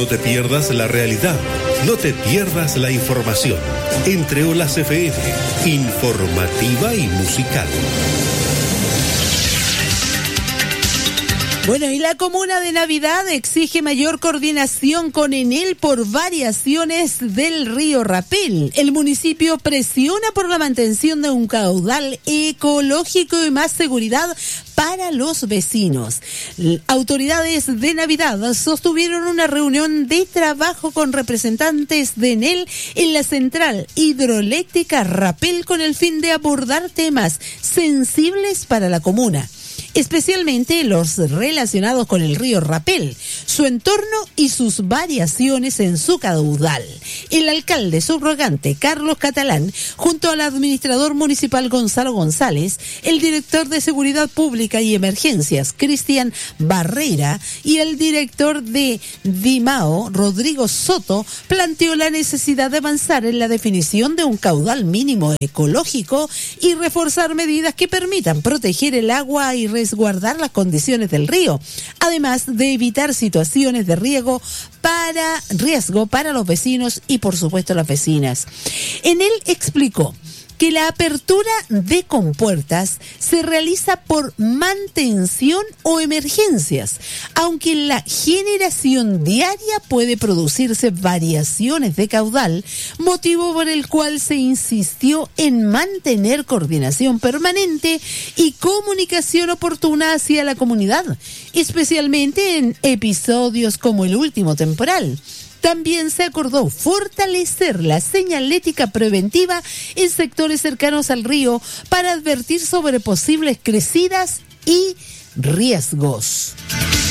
No te pierdas la realidad, no te pierdas la información. Entre Olas FM, informativa y musical. Bueno, y la comuna de Navidad exige mayor coordinación con Enel por variaciones del río Rapel. El municipio presiona por la mantención de un caudal ecológico y más seguridad para los vecinos. Autoridades de Navidad sostuvieron una reunión de trabajo con representantes de Enel en la central hidroeléctrica Rapel con el fin de abordar temas sensibles para la comuna, especialmente los relacionados con el río Rapel, su entorno y sus variaciones en su caudal. El alcalde subrogante Carlos Catalán, junto al administrador municipal Gonzalo González, el director de Seguridad Pública y Emergencias Cristian Barrera y el director de DIMAO Rodrigo Soto, planteó la necesidad de avanzar en la definición de un caudal mínimo ecológico y reforzar medidas que permitan proteger el agua y resguardar las condiciones del río, además de evitar situaciones de riesgo para los vecinos y por supuesto las vecinas. En él explicó que la apertura de compuertas se realiza por mantención o emergencias, aunque en la generación diaria puede producirse variaciones de caudal, motivo por el cual se insistió en mantener coordinación permanente y comunicación oportuna hacia la comunidad, especialmente en episodios como el último temporal. También se acordó fortalecer la señalética preventiva en sectores cercanos al río para advertir sobre posibles crecidas y riesgos.